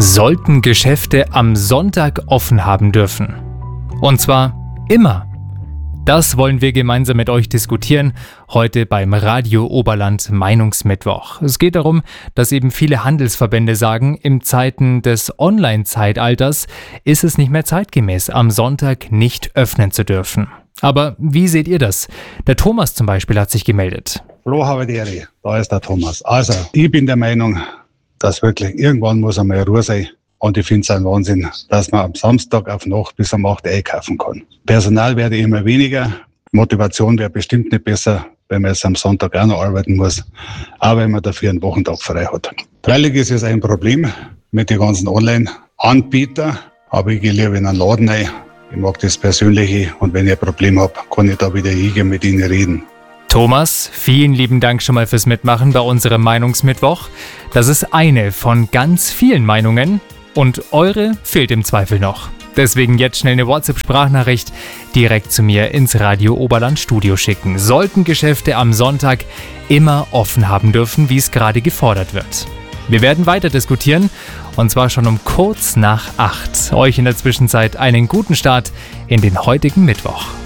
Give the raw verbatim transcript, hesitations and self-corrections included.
Sollten Geschäfte am Sonntag offen haben dürfen? Und zwar immer. Das wollen wir gemeinsam mit euch diskutieren, heute beim Radio Oberland Meinungsmittwoch. Es geht darum, dass eben viele Handelsverbände sagen, in Zeiten des Online-Zeitalters ist es nicht mehr zeitgemäß, am Sonntag nicht öffnen zu dürfen. Aber wie seht ihr das? Der Thomas zum Beispiel hat sich gemeldet. Hallo, Havaderi, da ist der Thomas. Also, ich bin der Meinung, dass wirklich irgendwann muss einmal Ruhe sein. Und ich finde es ein Wahnsinn, dass man am Samstag auf Nacht bis um acht einkaufen kann. Personal werde immer weniger, Motivation wäre bestimmt nicht besser, wenn man jetzt am Sonntag auch noch arbeiten muss, auch wenn man dafür einen Wochentag frei hat. Freilich ist es ein Problem mit den ganzen Online-Anbietern, aber ich gehe lieber in einen Laden rein. Ich mag das Persönliche und wenn ich ein Problem habe, kann ich da wieder hingehen mit ihnen reden. Thomas, vielen lieben Dank schon mal fürs Mitmachen bei unserem Meinungsmittwoch. Das ist eine von ganz vielen Meinungen. Und eure fehlt im Zweifel noch. Deswegen jetzt schnell eine WhatsApp-Sprachnachricht direkt zu mir ins Radio Oberland Studio schicken. Sollten Geschäfte am Sonntag immer offen haben dürfen, wie es gerade gefordert wird. Wir werden weiter diskutieren und zwar schon um kurz nach acht. Euch in der Zwischenzeit einen guten Start in den heutigen Mittwoch.